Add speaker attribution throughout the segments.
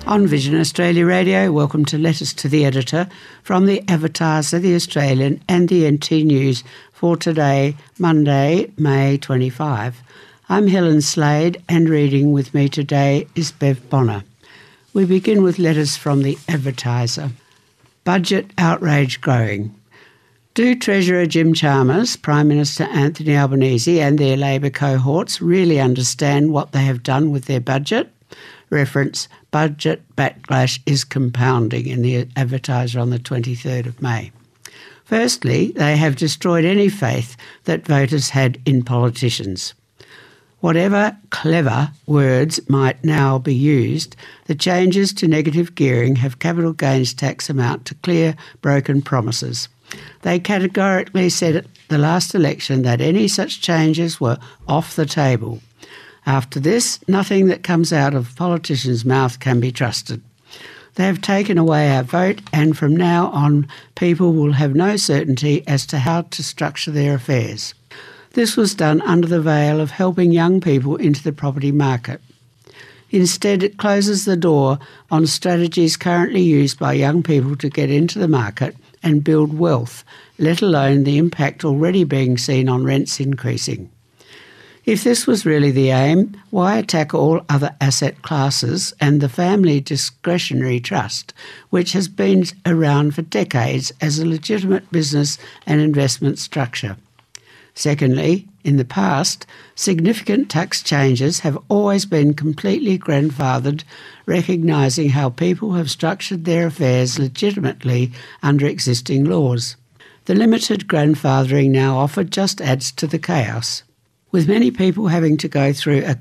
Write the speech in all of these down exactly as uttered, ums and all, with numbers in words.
Speaker 1: On Vision Australia Radio, welcome to Letters to the Editor from the Advertiser, the Australian and the N T News for today, Monday, May twenty-fifth. I'm Helen Slade and reading with me today is Bev Bonner. We begin with letters from the Advertiser. Budget outrage growing. Do Treasurer Jim Chalmers, Prime Minister Anthony Albanese and their Labor cohorts really understand what they have done with their budget? Reference, budget backlash is compounding in the Advertiser on the twenty-third of May. Firstly, they have destroyed any faith that voters had in politicians. Whatever clever words might now be used, the changes to negative gearing have capital gains tax amount to clear broken promises. They categorically said at the last election that any such changes were off the table. After this, nothing that comes out of politicians' mouth can be trusted. They have taken away our vote, and from now on, people will have no certainty as to how to structure their affairs. This was done under the veil of helping young people into the property market. Instead, it closes the door on strategies currently used by young people to get into the market and build wealth, let alone the impact already being seen on rents increasing. If this was really the aim, why attack all other asset classes and the family discretionary trust, which has been around for decades as a legitimate business and investment structure? Secondly, in the past, significant tax changes have always been completely grandfathered, recognising how people have structured their affairs legitimately under existing laws. The limited grandfathering now offered just adds to the chaos. With many people having to go through a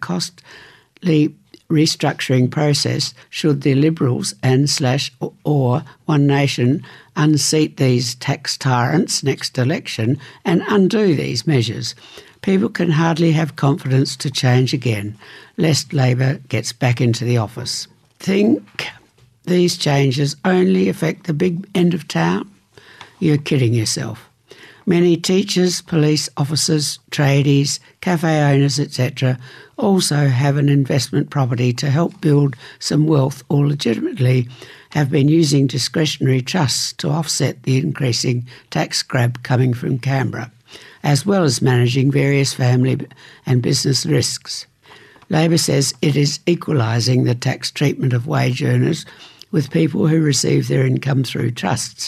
Speaker 1: costly restructuring process, should the Liberals and slash or One Nation unseat these tax tyrants next election and undo these measures, people can hardly have confidence to change again, lest Labor gets back into the office. Think these changes only affect the big end of town? You're kidding yourself. Many teachers, police officers, tradies, cafe owners, et cetera also have an investment property to help build some wealth or legitimately have been using discretionary trusts to offset the increasing tax grab coming from Canberra, as well as managing various family and business risks. Labor says it is equalising the tax treatment of wage earners with people who receive their income through trusts.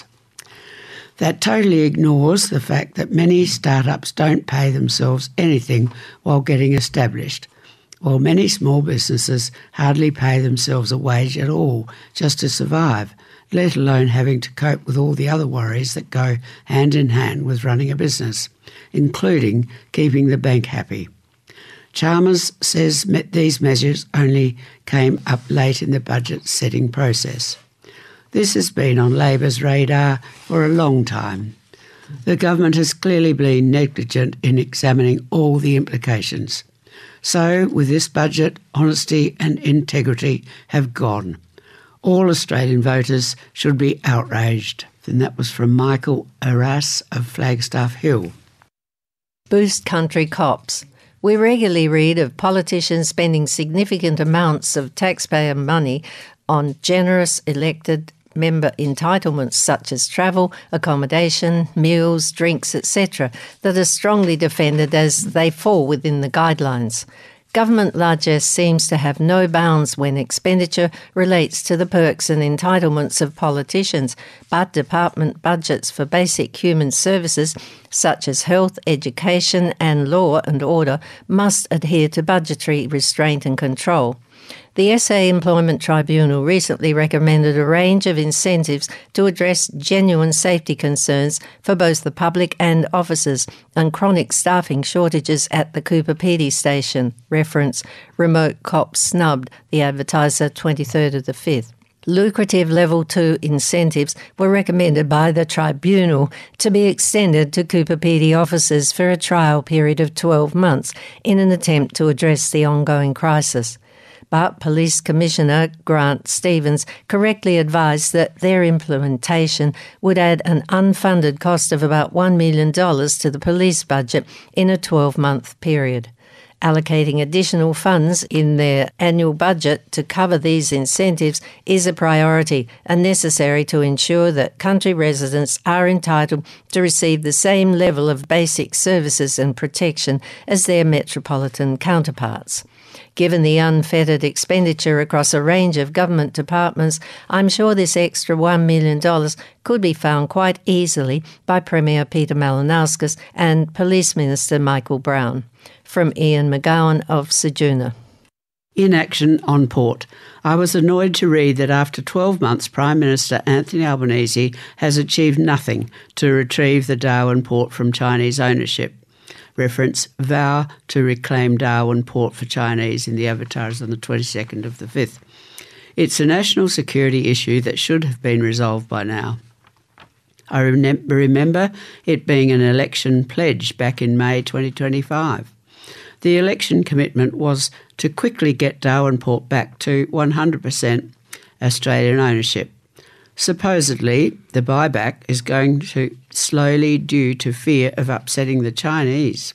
Speaker 1: That totally ignores the fact that many startups don't pay themselves anything while getting established, while many small businesses hardly pay themselves a wage at all just to survive, let alone having to cope with all the other worries that go hand in hand with running a business, including keeping the bank happy. Chalmers says these measures only came up late in the budget setting process. This has been on Labor's radar for a long time. The government has clearly been negligent in examining all the implications. So, with this budget, honesty and integrity have gone. All Australian voters should be outraged. And that was from Michael Arras of Flagstaff Hill.
Speaker 2: Boost country cops. We regularly read of politicians spending significant amounts of taxpayer money on generous elected member entitlements such as travel, accommodation, meals, drinks, et cetera that are strongly defended as they fall within the guidelines. Government largesse seems to have no bounds when expenditure relates to the perks and entitlements of politicians, but department budgets for basic human services such as health, education and law and order must adhere to budgetary restraint and control. The S A Employment Tribunal recently recommended a range of incentives to address genuine safety concerns for both the public and officers and chronic staffing shortages at the Cooper Pedy station. Reference, remote cops snubbed, the Advertiser, twenty-third of the fifth. Lucrative Level two incentives were recommended by the Tribunal to be extended to Cooper Pedy officers for a trial period of twelve months in an attempt to address the ongoing crisis. But Police Commissioner Grant Stevens correctly advised that their implementation would add an unfunded cost of about one million dollars to the police budget in a twelve-month period. Allocating additional funds in their annual budget to cover these incentives is a priority and necessary to ensure that country residents are entitled to receive the same level of basic services and protection as their metropolitan counterparts. Given the unfettered expenditure across a range of government departments, I'm sure this extra one million dollars could be found quite easily by Premier Peter Malinauskas and Police Minister Michael Brown. From Ian McGowan of Ceduna.
Speaker 1: Inaction on port. I was annoyed to read that after twelve months, Prime Minister Anthony Albanese has achieved nothing to retrieve the Darwin port from Chinese ownership. Reference, vow to reclaim Darwin port for Chinese in the avatars on the twenty-second of the fifth. It's a national security issue that should have been resolved by now. I remember it being an election pledge back in May twenty twenty-five. The election commitment was to quickly get Darwin port back to one hundred percent Australian ownership. Supposedly, the buyback is going to slowly due to fear of upsetting the Chinese.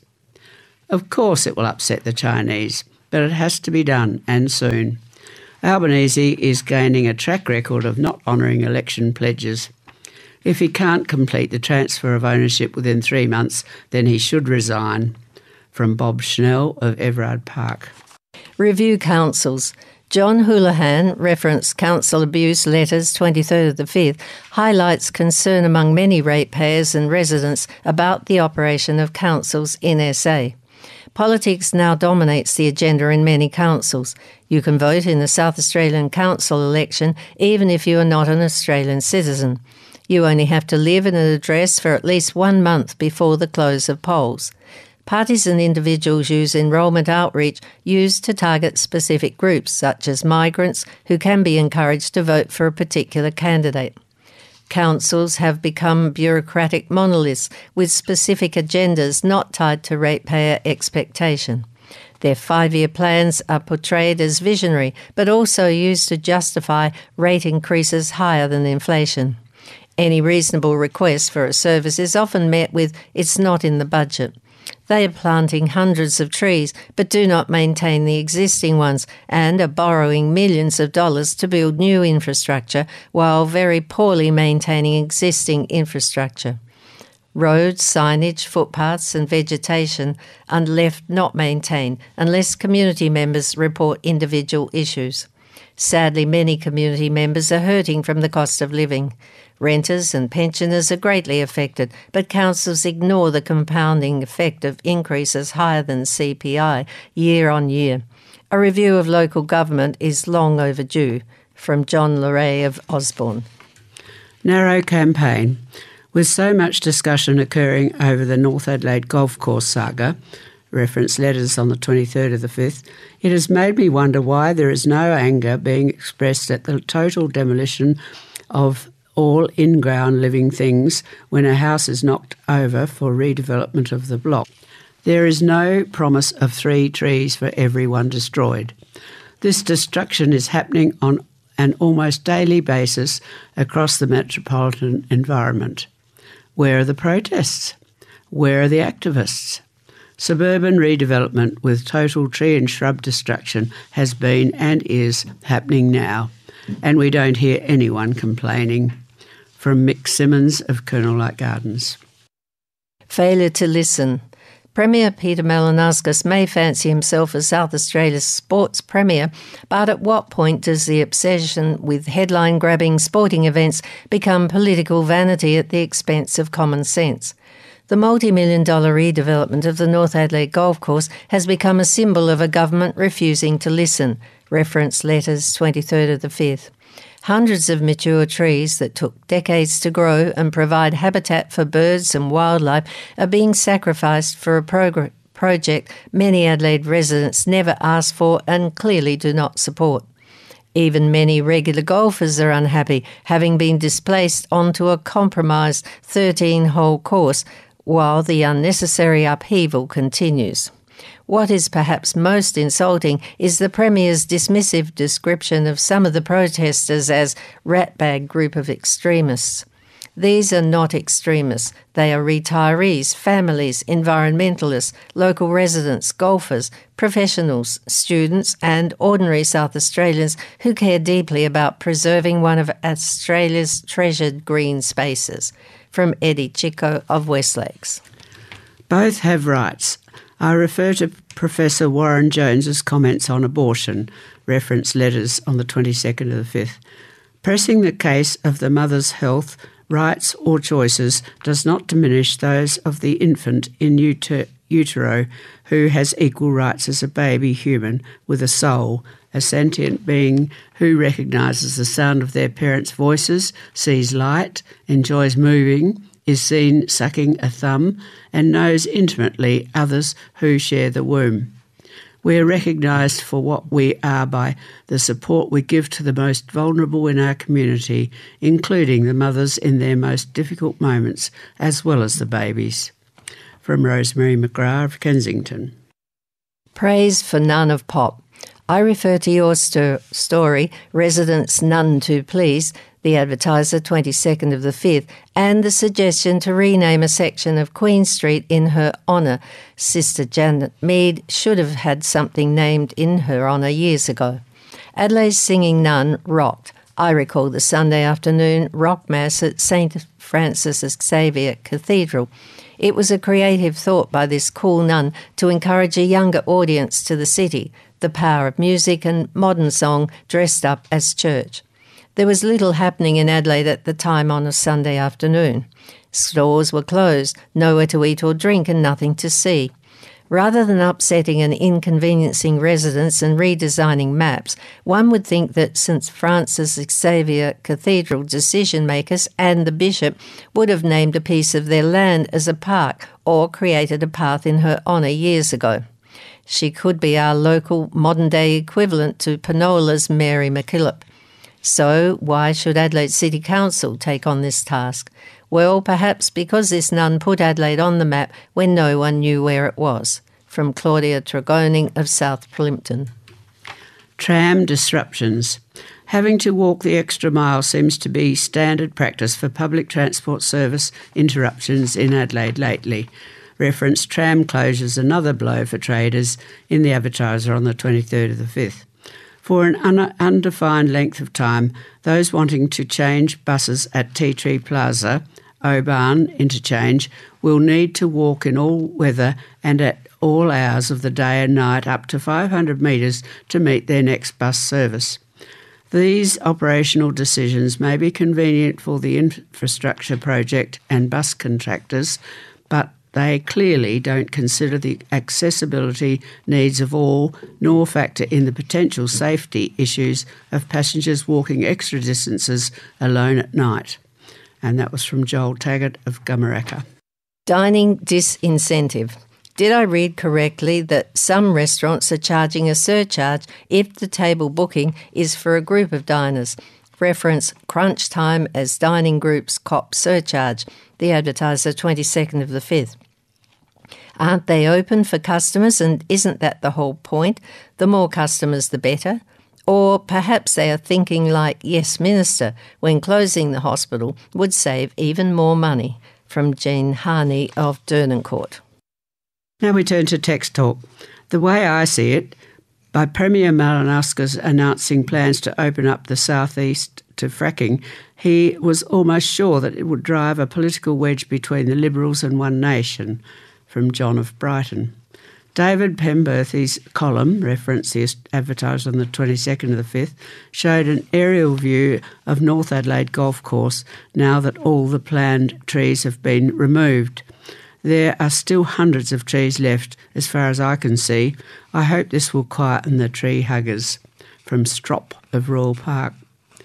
Speaker 1: Of course it will upset the Chinese, but it has to be done, and soon. Albanese is gaining a track record of not honouring election pledges. If he can't complete the transfer of ownership within three months, then he should resign. From Bob Schnell of Everard Park.
Speaker 2: Review councils. John Houlihan, referenced council abuse letters twenty-third of the fifth, highlights concern among many ratepayers and residents about the operation of councils in S A. Politics now dominates the agenda in many councils. You can vote in the South Australian Council election even if you are not an Australian citizen. You only have to live in an address for at least one month before the close of polls. Parties and individuals use enrolment outreach used to target specific groups, such as migrants, who can be encouraged to vote for a particular candidate. Councils have become bureaucratic monoliths with specific agendas not tied to ratepayer expectation. Their five-year plans are portrayed as visionary, but also used to justify rate increases higher than inflation. Any reasonable request for a service is often met with, "It's not in the budget." They are planting hundreds of trees but do not maintain the existing ones and are borrowing millions of dollars to build new infrastructure while very poorly maintaining existing infrastructure. Roads, signage, footpaths and vegetation are left not maintained unless community members report individual issues. Sadly, many community members are hurting from the cost of living. Renters and pensioners are greatly affected, but councils ignore the compounding effect of increases higher than C P I year on year. A review of local government is long overdue. From John Leray of Osborne.
Speaker 1: Narrow campaign. With so much discussion occurring over the North Adelaide Golf Course saga, reference letters on the twenty-third of the fifth, it has made me wonder why there is no anger being expressed at the total demolition of all in-ground living things when a house is knocked over for redevelopment of the block. There is no promise of three trees for every one destroyed. This destruction is happening on an almost daily basis across the metropolitan environment. Where are the protests? Where are the activists? Suburban redevelopment with total tree and shrub destruction has been and is happening now, and we don't hear anyone complaining. From Mick Simmons of Colonel Light Gardens.
Speaker 2: Failure to listen. Premier Peter Malinauskas may fancy himself as South Australia's sports premier, but at what point does the obsession with headline-grabbing sporting events become political vanity at the expense of common sense? The multi-million dollar redevelopment of the North Adelaide Golf Course has become a symbol of a government refusing to listen. Reference letters twenty-third of the fifth. Hundreds of mature trees that took decades to grow and provide habitat for birds and wildlife are being sacrificed for a progr- project many Adelaide residents never asked for and clearly do not support. Even many regular golfers are unhappy, having been displaced onto a compromised thirteen-hole course while the unnecessary upheaval continues. What is perhaps most insulting is the Premier's dismissive description of some of the protesters as ratbag group of extremists. These are not extremists. They are retirees, families, environmentalists, local residents, golfers, professionals, students and ordinary South Australians who care deeply about preserving one of Australia's treasured green spaces. From Eddie Chico of Westlakes.
Speaker 1: Both have rights. I refer to Professor Warren Jones's comments on abortion, reference letters on the twenty-second of the fifth. Pressing the case of the mother's health, rights or choices does not diminish those of the infant in uter- utero who has equal rights as a baby human with a soul, a sentient being who recognises the sound of their parents' voices, sees light, enjoys moving, is seen sucking a thumb, and knows intimately others who share the womb. We are recognised for what we are by the support we give to the most vulnerable in our community, including the mothers in their most difficult moments, as well as the babies. From Rosemary McGrath of Kensington.
Speaker 2: Praise for None of Pop. I refer to your st- story, Residents None Too Please, the Advertiser, twenty-second of the fifth, and the suggestion to rename a section of Queen Street in her honour. Sister Janet Mead should have had something named in her honour years ago. Adelaide's Singing Nun rocked. I recall the Sunday afternoon rock mass at Saint Francis Xavier Cathedral. It was a creative thought by this cool nun to encourage a younger audience to the city, the power of music and modern song dressed up as church. There was little happening in Adelaide at the time on a Sunday afternoon. Stores were closed, nowhere to eat or drink and nothing to see. Rather than upsetting and inconveniencing residents and redesigning maps, one would think that Saint Francis Xavier Cathedral decision-makers and the bishop would have named a piece of their land as a park or created a path in her honour years ago. She could be our local modern-day equivalent to Penola's Mary MacKillop. So why should Adelaide City Council take on this task? Well, perhaps because this nun put Adelaide on the map when no one knew where it was. From Claudia Tregoning of South Plympton.
Speaker 1: Tram disruptions. Having to walk the extra mile seems to be standard practice for public transport service interruptions in Adelaide lately. Reference tram closures another blow for traders in the Advertiser on the twenty-third of the fifth. For an un- undefined length of time, those wanting to change buses at Tea Tree Plaza, Oban Interchange, will need to walk in all weather and at all hours of the day and night up to five hundred metres to meet their next bus service. These operational decisions may be convenient for the infrastructure project and bus contractors, but they clearly don't consider the accessibility needs of all, nor factor in the potential safety issues of passengers walking extra distances alone at night. And that was from Joel Taggart of Gumaraka.
Speaker 2: Dining disincentive. Did I read correctly that some restaurants are charging a surcharge if the table booking is for a group of diners? Reference Crunch Time as Dining Group's cop surcharge, the Advertiser, twenty-second of the fifth. Aren't they open for customers, and isn't that the whole point? The more customers, the better? Or perhaps they are thinking like Yes Minister, when closing the hospital would save even more money. From Jean Harney of Dernancourt.
Speaker 1: Now we turn to Text Talk. The way I see it, by Premier Malinowska's announcing plans to open up the southeast to fracking, he was almost sure that it would drive a political wedge between the Liberals and One Nation. From John of Brighton. David Pemberthy's column, reference the Advertiser on the twenty-second of the fifth, showed an aerial view of North Adelaide Golf Course now that all the planned trees have been removed. There are still hundreds of trees left, as far as I can see. I hope this will quieten the tree huggers. From Strop of Royal Park.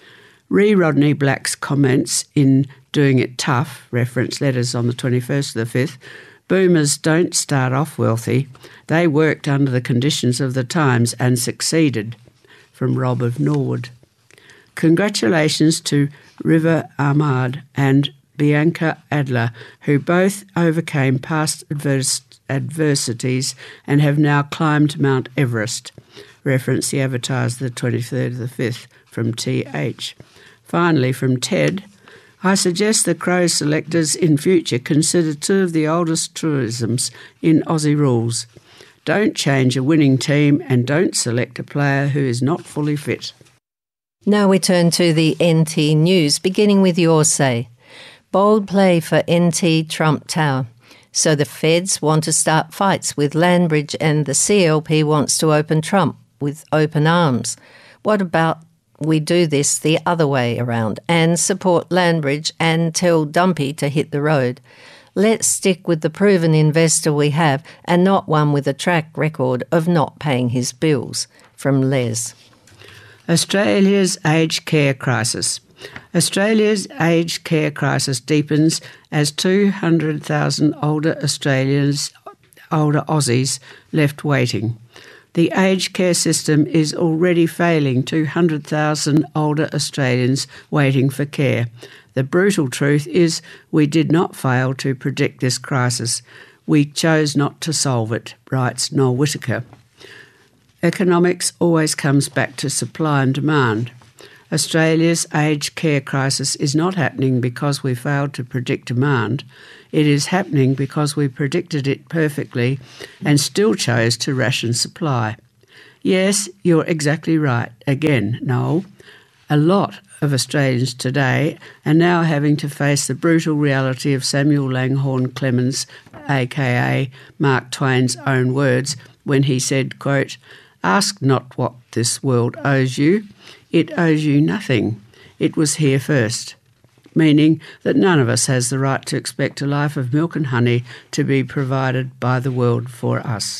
Speaker 1: Re Rodney Black's comments in Doing It Tough, reference letters on the twenty-first of the fifth, boomers don't start off wealthy. They worked under the conditions of the times and succeeded. From Rob of Norwood. Congratulations to River Ahmad and Bianca Adler, who both overcame past adverse adversities and have now climbed Mount Everest. Reference the Advertiser, the twenty-third of the fifth, from T H. Finally, from Ted, I suggest the Crows selectors in future consider two of the oldest truisms in Aussie rules. Don't change a winning team and don't select a player who is not fully fit.
Speaker 2: Now we turn to the N T News, beginning with your say. Bold play for N T Trump Tower. So the feds want to start fights with Landbridge and the C L P wants to open Trump with open arms. What about we do this the other way around and support Landbridge and tell Dumpy to hit the road? Let's stick with the proven investor we have and not one with a track record of not paying his bills. From Les.
Speaker 1: Australia's aged care crisis. Australia's aged care crisis deepens as two hundred thousand older Australians, older Aussies left waiting. The aged care system is already failing two hundred thousand older Australians waiting for care. The brutal truth is we did not fail to predict this crisis. We chose not to solve it, writes Noel Whittaker. Economics always comes back to supply and demand. Australia's aged care crisis is not happening because we failed to predict demand. It is happening because we predicted it perfectly and still chose to ration supply. Yes, you're exactly right. Again, Noel, a lot of Australians today are now having to face the brutal reality of Samuel Langhorne Clemens, aka Mark Twain's own words, when he said, quote, "Ask not what this world owes you. It owes you nothing. It was here first," meaning that none of us has the right to expect a life of milk and honey to be provided by the world for us.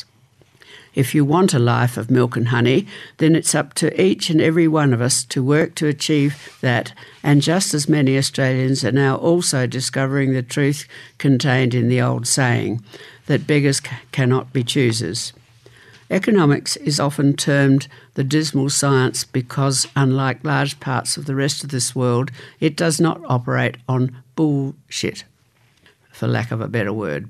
Speaker 1: If you want a life of milk and honey, then it's up to each and every one of us to work to achieve that, and just as many Australians are now also discovering the truth contained in the old saying that beggars c- cannot be choosers. Economics is often termed the dismal science because, unlike large parts of the rest of this world, it does not operate on bullshit, for lack of a better word.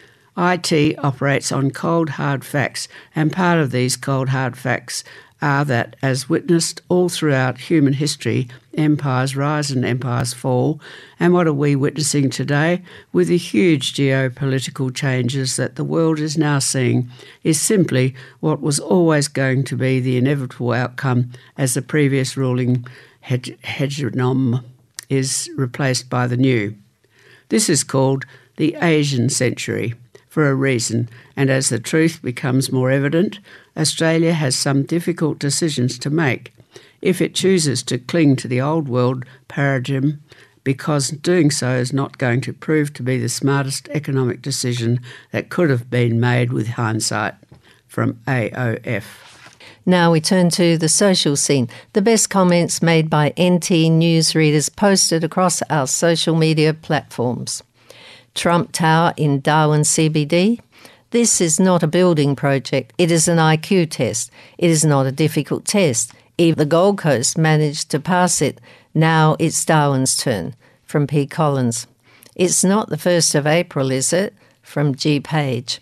Speaker 1: I T operates on cold, hard facts, and part of these cold, hard facts are that, as witnessed all throughout human history, empires rise and empires fall. And what are we witnessing today? With the huge geopolitical changes that the world is now seeing, is simply what was always going to be the inevitable outcome as the previous ruling hege- hegemon is replaced by the new. This is called the Asian century for a reason, and as the truth becomes more evident, Australia has some difficult decisions to make. If it chooses to cling to the old world paradigm, because doing so is not going to prove to be the smartest economic decision that could have been made with hindsight. From A O F.
Speaker 2: Now we turn to the social scene. The best comments made by N T News readers posted across our social media platforms. Trump Tower in Darwin C B D. This is not a building project. It is an I Q test. It is not a difficult test. Even the Gold Coast managed to pass it. Now it's Darwin's turn. From P. Collins. It's not the first of April, is it? From G. Page.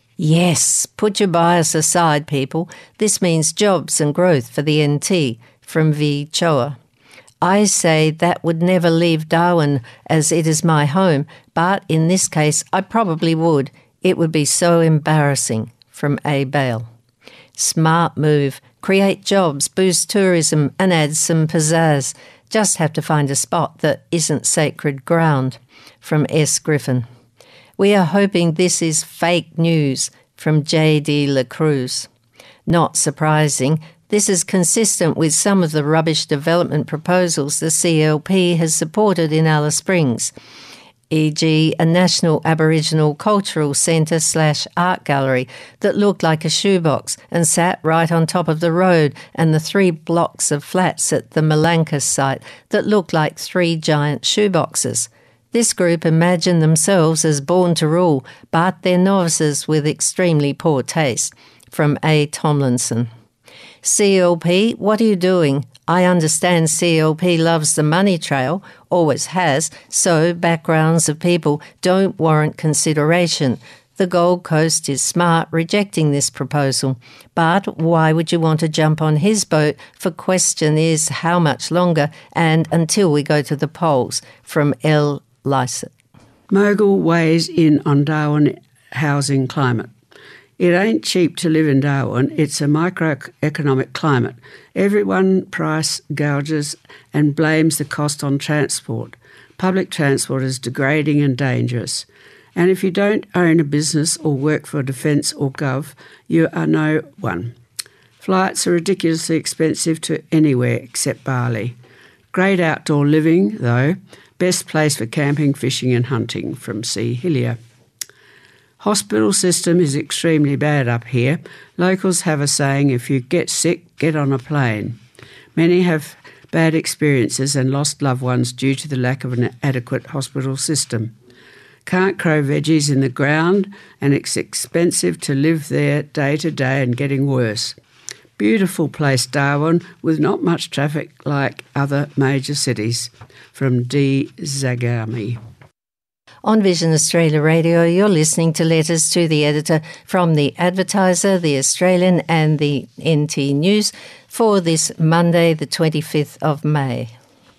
Speaker 2: Yes, put your bias aside, people. This means jobs and growth for the N T. From V. Choa. I say that would never leave Darwin as it is my home, but in this case I probably would. It would be so embarrassing. From A. Bale. Smart move. Create jobs, boost tourism and add some pizzazz. Just have to find a spot that isn't sacred ground. From S. Griffin. We are hoping this is fake news. From J D La Cruz. Not surprising. This is consistent with some of the rubbish development proposals the C L P has supported in Alice Springs, for example a National Aboriginal Cultural Centre slash art gallery that looked like a shoebox and sat right on top of the road, and the three blocks of flats at the Malankas site that looked like three giant shoeboxes. This group imagine themselves as born to rule, but they're novices with extremely poor taste. From A. Tomlinson. C L P, what are you doing? I understand C L P loves the money trail, always has, so backgrounds of people don't warrant consideration. The Gold Coast is smart rejecting this proposal. But why would you want to jump on his boat? For question is how much longer and until we go to the polls. From L. Lysett.
Speaker 1: Mogul weighs in on Darwin housing climate. It ain't cheap to live in Darwin. It's a microeconomic climate. Everyone price gouges and blames the cost on transport. Public transport is degrading and dangerous. And if you don't own a business or work for Defence or Gov, you are no one. Flights are ridiculously expensive to anywhere except Bali. Great outdoor living, though. Best place for camping, fishing and hunting. From C. Hillier. Hospital system is extremely bad up here. Locals have a saying, if you get sick, get on a plane. Many have bad experiences and lost loved ones due to the lack of an adequate hospital system. Can't grow veggies in the ground and it's expensive to live there day to day and getting worse. Beautiful place, Darwin, with not much traffic like other major cities. From D. Zagami.
Speaker 2: On Vision Australia Radio, you're listening to Letters to the Editor from The Advertiser, The Australian and the N T News for this Monday, the twenty-fifth of May.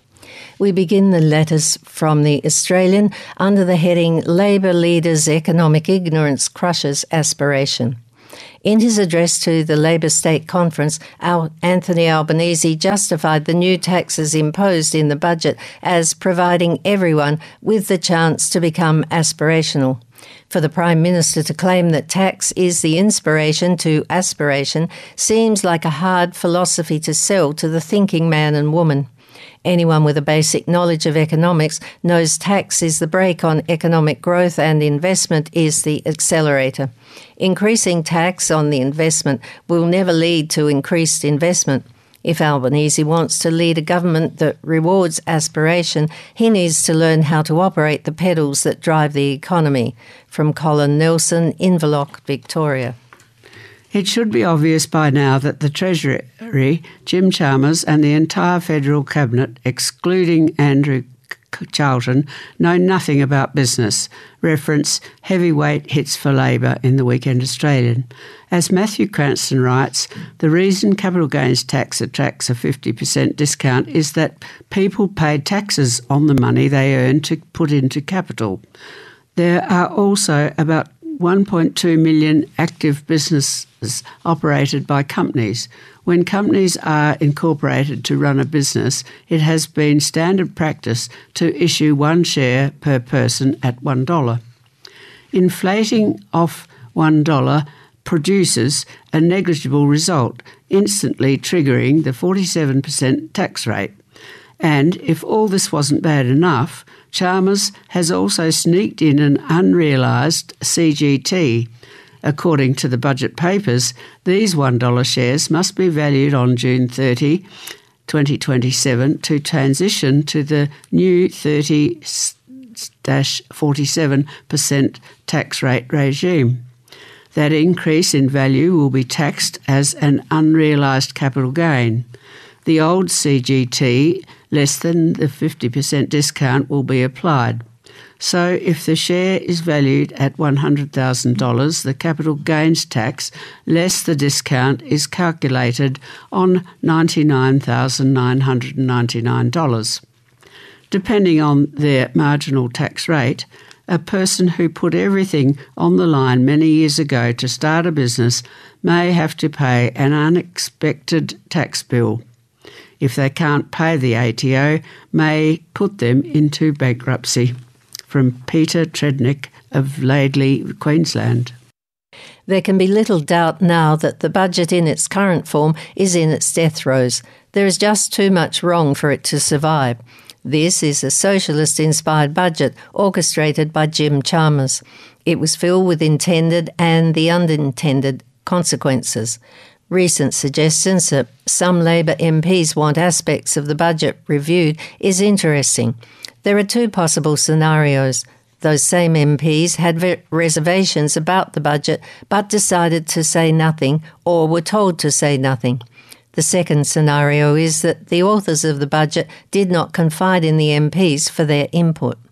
Speaker 2: We begin the letters from The Australian under the heading Labor Leaders' Economic Ignorance Crushes Aspiration. In his address to the Labor State Conference, Anthony Albanese justified the new taxes imposed in the budget as providing everyone with the chance to become aspirational. For the Prime Minister to claim that tax is the inspiration to aspiration seems like a hard philosophy to sell to the thinking man and woman. Anyone with a basic knowledge of economics knows tax is the brake on economic growth and investment is the accelerator. Increasing tax on the investment will never lead to increased investment. If Albanese wants to lead a government that rewards aspiration, he needs to learn how to operate the pedals that drive the economy. From Colin Nelson, Inverloch, Victoria.
Speaker 1: It should be obvious by now that the Treasury, Jim Chalmers and the entire federal cabinet, excluding Andrew Charlton, know nothing about business. Reference heavyweight hits for Labor in the Weekend Australian. As Matthew Cranston writes, the reason capital gains tax attracts a fifty percent discount is that people paid taxes on the money they earned to put into capital. There are also about one point two million active businesses operated by companies. When companies are incorporated to run a business, it has been standard practice to issue one share per person at one dollar. Inflating off one dollar produces a negligible result, instantly triggering the forty-seven percent tax rate. And if all this wasn't bad enough, Chalmers has also sneaked in an unrealised C G T. According to the budget papers, these one dollar shares must be valued on June thirtieth, twenty twenty-seven to transition to the new thirty to forty-seven percent tax rate regime. That increase in value will be taxed as an unrealised capital gain. The old C G T, less than the fifty percent discount, will be applied. So if the share is valued at one hundred thousand dollars, the capital gains tax, less the discount, is calculated on ninety-nine thousand nine hundred ninety-nine dollars. Depending on their marginal tax rate, a person who put everything on the line many years ago to start a business may have to pay an unexpected tax bill. If they can't pay the A T O, may put them into bankruptcy. From Peter Trednick of Laidley, Queensland.
Speaker 2: There can be little doubt now that the budget in its current form is in its death throes. There is just too much wrong for it to survive. This is a socialist-inspired budget orchestrated by Jim Chalmers. It was filled with intended and the unintended consequences. Recent suggestions that some Labor M Ps want aspects of the budget reviewed is interesting. There are two possible scenarios. Those same M Ps had reservations about the budget but decided to say nothing or were told to say nothing. The second scenario is that the authors of the budget did not confide in the M Ps for their input.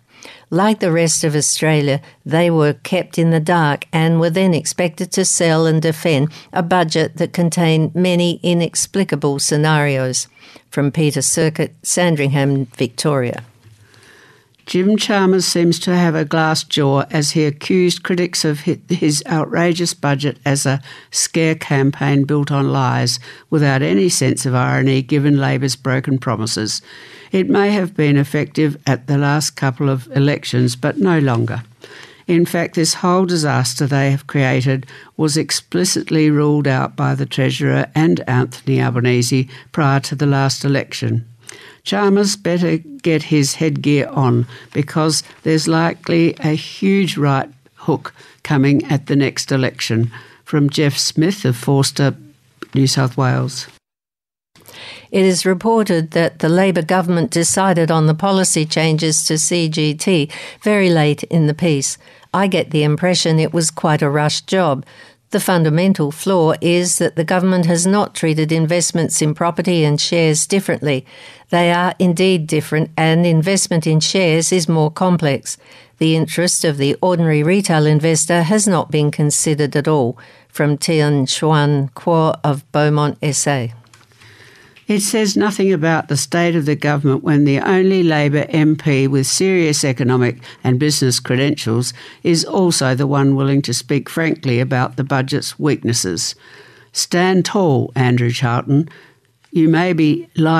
Speaker 2: Like the rest of Australia, they were kept in the dark and were then expected to sell and defend a budget that contained many inexplicable scenarios. From Peter Circuit, Sandringham, Victoria.
Speaker 1: Jim Chalmers seems to have a glass jaw as he accused critics of his outrageous budget as a scare campaign built on lies without any sense of irony given Labor's broken promises. It may have been effective at the last couple of elections, but no longer. In fact, this whole disaster they have created was explicitly ruled out by the Treasurer and Anthony Albanese prior to the last election. Chalmers better get his headgear on because there's likely a huge right hook coming at the next election. From Jeff Smith of Forster, New South Wales.
Speaker 2: It is reported that the Labor government decided on the policy changes to C G T very late in the piece. I get the impression it was quite a rushed job. The fundamental flaw is that the government has not treated investments in property and shares differently. They are indeed different, and investment in shares is more complex. The interest of the ordinary retail investor has not been considered at all. From Tian Xuan Kuo of Beaumont S A.
Speaker 1: It says nothing about the state of the government when the only Labor M P with serious economic and business credentials is also the one willing to speak frankly about the budget's weaknesses. Stand tall, Andrew Charlton. You may be lying